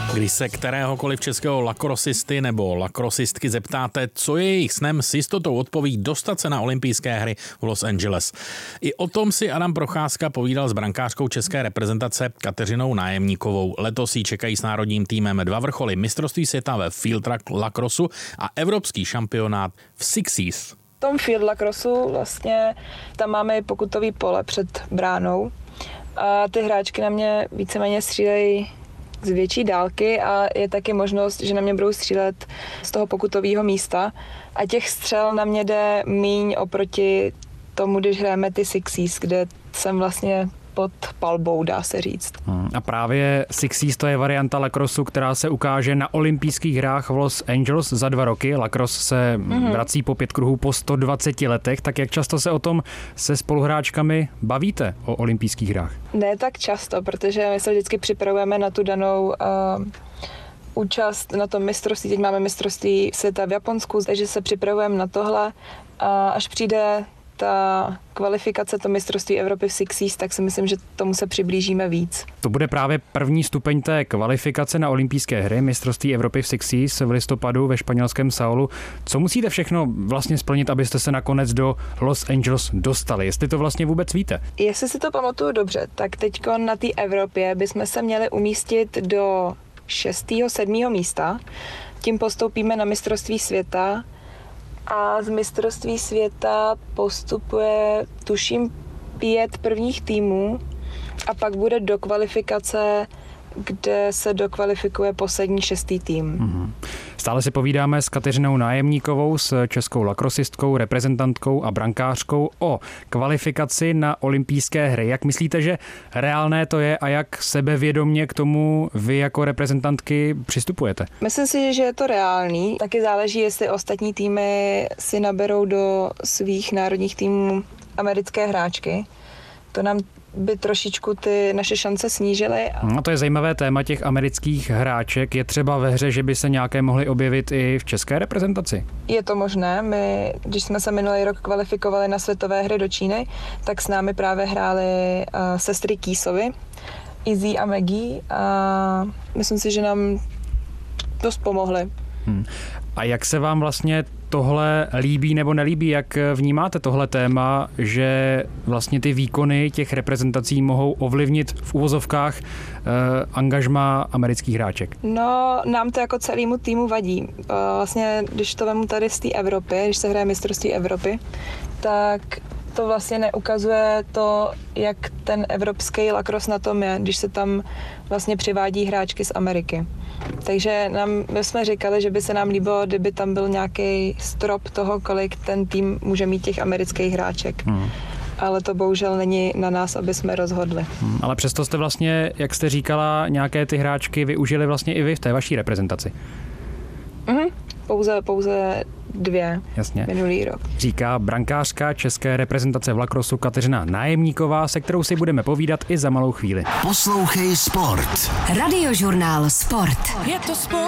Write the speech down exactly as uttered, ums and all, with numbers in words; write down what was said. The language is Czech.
Když se kteréhokoliv českého lakrosisty nebo lakrosistky zeptáte, co je jejich snem, s jistotou odpoví dostat se na olympijské hry v Los Angeles. I o tom si Adam Procházka povídal s brankářkou české reprezentace Kateřinou Nájemníkovou. Letos jí čekají s národním týmem dva vrcholy: mistrovství světa ve field lacrossu a evropský šampionát v Sixties. V tom field lacrossu vlastně tam máme i pokutový pole před bránou a ty hráčky na mě víceméně střílejí z větší dálky a je taky možnost, že na mě budou střílet z toho pokutového místa a těch střel na mě jde míň oproti tomu, když hrajeme ty Sixties, kde jsem vlastně pod palbou, dá se říct. Hmm. A právě Sixties to je varianta lacrossu, která se ukáže na olympijských hrách v Los Angeles za dva roky. Lacrosse se mm-hmm. vrací po pět kruhů po sto dvaceti letech. Tak jak často se o tom se spoluhráčkami bavíte o olympijských hrách? Ne tak často, protože my se vždycky připravujeme na tu danou uh, účast na tom mistrovství. Teď máme mistrovství světa v Japonsku, takže se připravujeme na tohle. A až přijde ta kvalifikace, to mistrovství Evropy v Sixties, tak si myslím, že tomu se přiblížíme víc. To bude právě první stupeň té kvalifikace na olympijské hry, mistrovství Evropy v Sixties v listopadu ve španělském Saulu. Co musíte všechno vlastně splnit, abyste se nakonec do Los Angeles dostali? Jestli to vlastně vůbec víte? Jestli si to pamatuju dobře, tak teďko na té Evropě bychom se měli umístit do šestého sedmého místa. Tím postoupíme na mistrovství světa. A z mistrovství světa postupuje, tuším, pět prvních týmů a pak bude do kvalifikace, kde se dokvalifikuje poslední šestý tým. Mm-hmm. Stále si povídáme s Kateřinou Nájemníkovou, s českou lakrosistkou, reprezentantkou a brankářkou o kvalifikaci na olympijské hry. Jak myslíte, že reálné to je a jak sebevědomně k tomu vy jako reprezentantky přistupujete? Myslím si, že je to reálný. Taky záleží, jestli ostatní týmy si naberou do svých národních týmů americké hráčky. To nám by trošičku ty naše šance snížily. No to je zajímavé téma těch amerických hráček. Je třeba ve hře, že by se nějaké mohly objevit i v české reprezentaci? Je to možné. My, když jsme se minulý rok kvalifikovali na světové hry do Číny, tak s námi právě hrály uh, sestry Kýsovy, Izzy a Maggie a myslím si, že nám dost pomohly. Hmm. A jak se vám vlastně tohle líbí nebo nelíbí? Jak vnímáte tohle téma, že vlastně ty výkony těch reprezentací mohou ovlivnit v uvozovkách eh, angažmá amerických hráček? No, nám to jako celému týmu vadí. Vlastně, když to vemu tady z té Evropy, když se hraje mistrovství Evropy, tak to vlastně neukazuje to, jak ten evropský lacrosse na tom je, když se tam vlastně přivádí hráčky z Ameriky. Takže nám, my jsme říkali, že by se nám líbilo, kdyby tam byl nějaký strop toho, kolik ten tým může mít těch amerických hráček. Hmm. Ale to bohužel není na nás, aby jsme rozhodli. Hmm, ale přesto jste vlastně, jak jste říkala, nějaké ty hráčky využili vlastně i vy v té vaší reprezentaci. Mhm, pouze, pouze dvě. Jasně. Minulý rok. Říká brankářka české reprezentace v lacrossu Kateřina Nájemníková, se kterou si budeme povídat i za malou chvíli. Poslouchej Sport. Radiožurnál Sport. Je to sport.